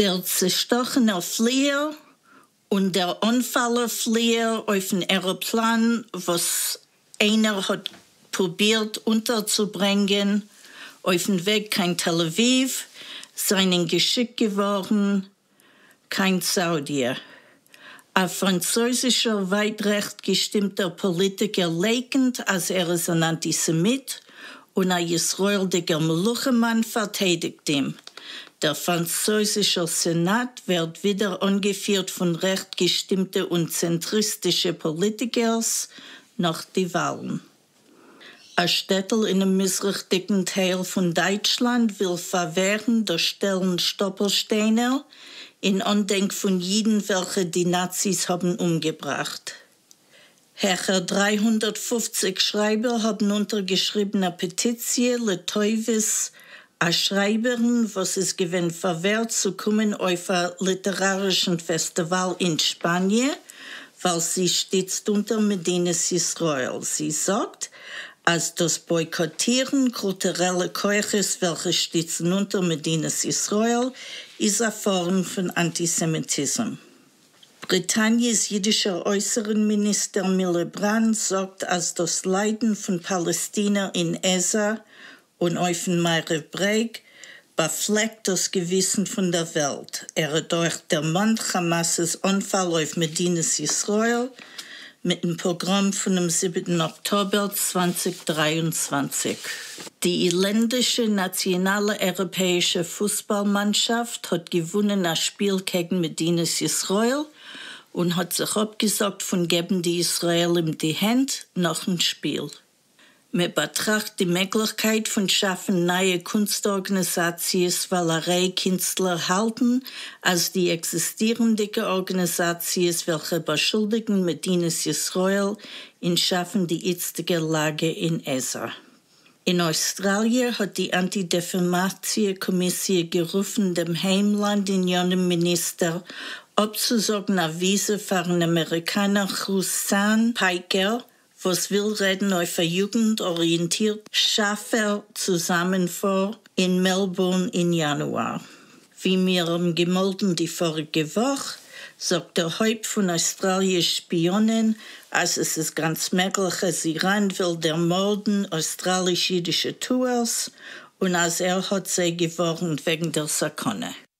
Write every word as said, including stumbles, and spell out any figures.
Der zerstochene Flieger und der Unfallflieger auf dem Aeroplan, was einer hat probiert unterzubringen, auf dem Weg kein Tel Aviv, seinen Geschick geworden, kein Saudier. Ein französischer, weit recht gestimmter Politiker leugnet, als er ist ein Antisemit, und ein israelischer Meluchemann verteidigt ihn. Der französische Senat wird wieder angeführt von recht gestimmten und zentristischen Politikern nach die Wahlen. Ein Städtel in einem missrichteten Teil von Deutschland will verwehren durch Stellen Stoppelsteine in Andenken von Juden, welche die Nazis haben umgebracht. Herr dreihundertfünfzig Schreiber haben untergeschrieben eine Petition, le Teuvis, a Schreiberin, was es gewinnt verwehrt, zu kommen auf ein literarischen Festival in Spanien, weil sie steht unter Medinas Israel. Sie sagt, als das Boykottieren kultureller Keuches, welche stützen unter Medinas Israel, ist eine Form von Antisemitismus. Britanniens jüdischer Äußerenminister Miliband sagt, als das Leiden von Palästina in Esa und auf dem Meeresbreg befleckt das Gewissen von der Welt. Er durch der Mann Hamas' Unfall auf Medinas Israel mit dem Programm von dem siebten Oktober zweitausenddreiundzwanzig. Die irländische nationale europäische Fußballmannschaft hat gewonnen ein Spiel gegen Medinas Israel und hat sich abgesagt von geben die Israel in die Hände nach dem Spiel. Man betrachtet die Möglichkeit von schaffen neue Kunstorganisationen, weil Künstler halten, als die existierenden Organisationen, welche beschuldigen Medinas Israel in schaffen die jetzige Lage in Esa. In Australien hat die Antidefamation-Kommission gerufen, dem Heimland-Innenminister Minister abzusagen eine Visa für einen Amerikaner Hussein Piker, was will reden auf eine jugendorientiert Schaffer zusammen vor in Melbourne im Januar. Wie mir am gemolden die vorige Woche, sagt der Haupt von Australiens Spionen, als es ist ganz möglich, dass Iran will der Morden australisch-jüdische Tours und als er hat sie gewarnt wegen der Sakone.